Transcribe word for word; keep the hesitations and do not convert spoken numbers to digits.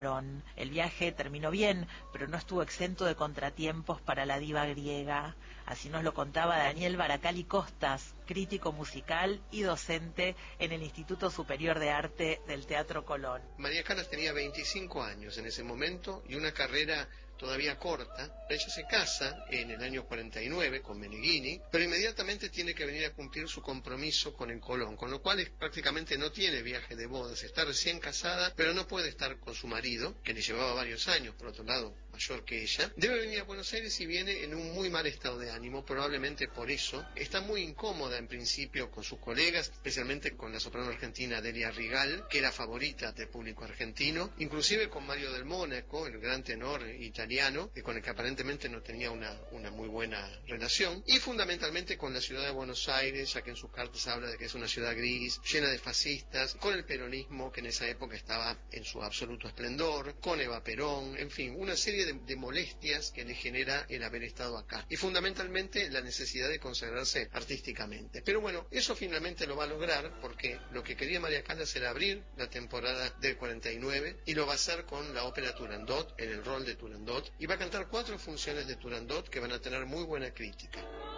El viaje terminó bien, pero no estuvo exento de contratiempos para la diva griega. Así nos lo contaba Daniel Baracali Costas, crítico musical y docente en el Instituto Superior de Arte del Teatro Colón. María Callas tenía veinticinco años en ese momento y una carrera todavía corta. Ella se casa en el año cuarenta y nueve con Meneghini, pero inmediatamente tiene que venir a cumplir su compromiso con el Colón, con lo cual es, prácticamente no tiene viaje de bodas. Está recién casada, pero no puede estar con su marido, que le llevaba varios años, por otro lado, mayor que ella. Debe venir a Buenos Aires y viene en un muy mal estado de ánimo, probablemente por eso. Está muy incómoda en principio con sus colegas, especialmente con la soprano argentina Delia Rigal, que era favorita del público argentino, inclusive con Mario del Mónaco, el gran tenor italiano, que con el que aparentemente no tenía una, una muy buena relación, y fundamentalmente con la ciudad de Buenos Aires, ya que en sus cartas habla de que es una ciudad gris, llena de fascistas, con el peronismo que en esa época estaba en su absoluto esplendor, con Eva Perón, en fin, una serie de, de molestias que le genera el haber estado acá, y fundamentalmente la necesidad de consagrarse artísticamente. Pero bueno, eso finalmente lo va a lograr, porque lo que quería María Callas era abrir la temporada del cuarenta y nueve, y lo va a hacer con la ópera Turandot, en el rol de Turandot, y va a cantar cuatro funciones de Turandot que van a tener muy buena crítica.